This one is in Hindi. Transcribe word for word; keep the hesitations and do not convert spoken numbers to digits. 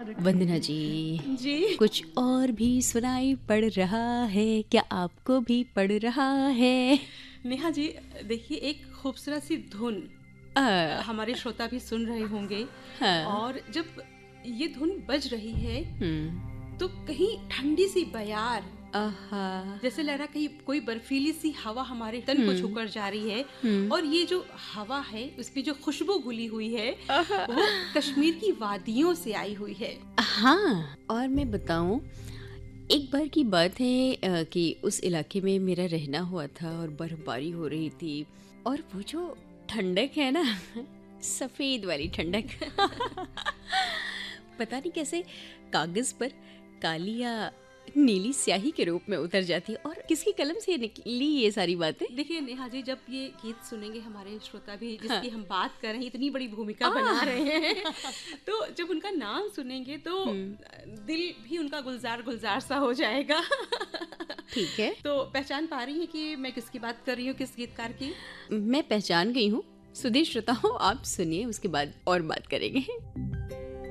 वंदना जी जी कुछ और भी सुनाई पड़ रहा है, क्या आपको भी पड़ रहा है? नेहा जी, देखिए एक खूबसूरत सी धुन आ, हमारे श्रोता भी सुन रहे होंगे। हाँ। और जब ये धुन बज रही है हम्म। तो कहीं ठंडी सी बयार, आहा। जैसे लग रहा कहीं कोई बर्फीली सी हवा हमारे तन को छूकर जा रही है। हम्म। और ये जो हवा है उसकी जो खुशबू घुली हुई है आहा। वो कश्मीर की वादियों से आई हुई है। हाँ, और मैं बताऊं, एक बार की बात है अ, कि उस इलाके में मेरा रहना हुआ था और बर्फबारी हो रही थी, और वो जो ठंडक है ना, सफेद वाली ठंडक, पता नहीं कैसे कागज पर काली या नीली स्याही के रूप में उतर जाती है। और किसकी कलम से निकली ये सारी बातें? देखिए नेहा जी, जब ये गीत सुनेंगे हमारे श्रोता भी, हाँ। जिसकी हम बात कर रहे हैं, इतनी बड़ी भूमिका बना रहे हैं, तो जब उनका नाम सुनेंगे तो दिल भी उनका गुलजार गुलजार सा हो जाएगा। ठीक है, तो पहचान पा रही हैं कि मैं किसकी बात कर रही हूँ, किस गीतकार की? मैं पहचान गई हूँ। सुधीर श्रोताओं, आप सुनिए, उसके बाद और बात करेंगे।